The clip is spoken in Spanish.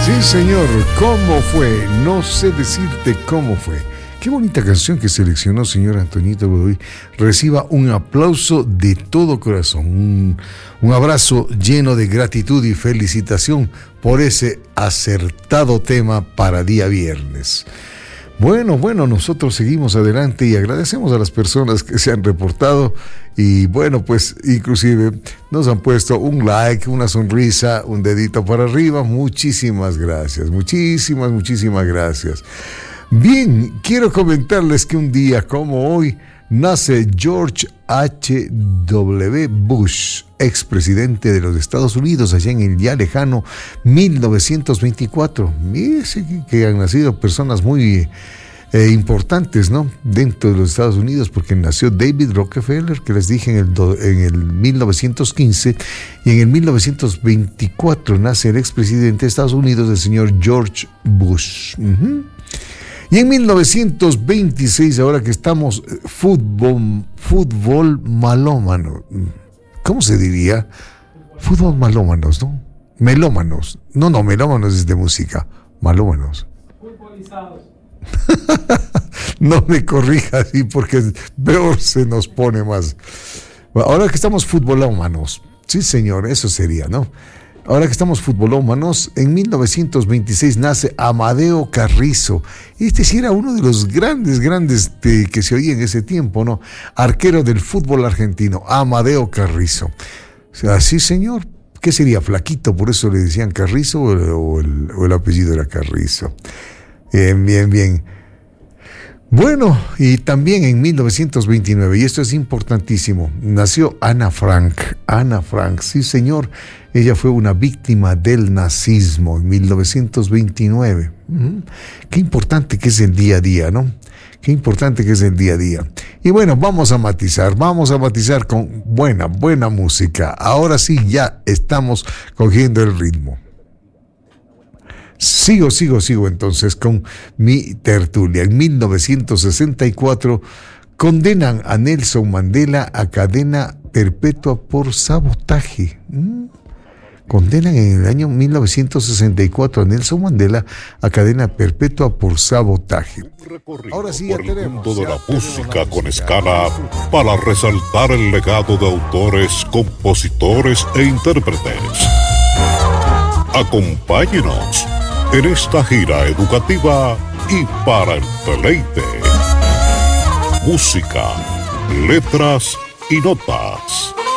Sí, señor, ¿cómo fue? No sé decirte cómo fue. Qué bonita canción que seleccionó señor Antoñito Godoy. Reciba un aplauso de todo corazón, un abrazo lleno de gratitud y felicitación por ese acertado tema para día viernes. Bueno, nosotros seguimos adelante y agradecemos a las personas que se han reportado y bueno, pues inclusive nos han puesto un like, una sonrisa, un dedito para arriba. Muchísimas gracias, muchísimas gracias. Bien, quiero comentarles que un día como hoy nace George H.W. Bush, expresidente de los Estados Unidos, allá en el ya lejano 1924. Mire que han nacido personas muy importantes, ¿no? Dentro de los Estados Unidos, porque nació David Rockefeller, que les dije en el 1915, y en el 1924 nace el expresidente de Estados Unidos, el señor George Bush. Y en 1926, ahora que estamos fútbol malómano, ¿cómo se diría? Fútbol malómanos, ¿no? Melómanos. No, melómanos es de música. Malómanos. Futbolizados. No me corrija así porque peor se nos pone más. Bueno, ahora que estamos futbolómanos, sí señor, eso sería, ¿no? Ahora que estamos futbolómanos, en 1926 nace Amadeo Carrizo. Este sí era uno de los grandes que se oía en ese tiempo, ¿no? Arquero del fútbol argentino, Amadeo Carrizo. O sea, sí, señor. ¿Qué sería? Flaquito, por eso le decían Carrizo o el apellido era Carrizo. Bien. Bueno, y también en 1929, y esto es importantísimo, nació Ana Frank. Ana Frank, sí señor, ella fue una víctima del nazismo en 1929. Qué importante que es el día a día, ¿no? Qué importante que es el día a día. Y bueno, vamos a matizar con buena música. Ahora sí, ya estamos cogiendo el ritmo. Sigo entonces con mi tertulia. En 1964 condenan a Nelson Mandela a cadena perpetua por sabotaje. Condenan en el año 1964 a Nelson Mandela a cadena perpetua por sabotaje. Ahora sí, por el mundo de la música con escala para resaltar el legado de autores, compositores e intérpretes. Acompáñenos en esta gira educativa y para el deleite. Música, letras y notas.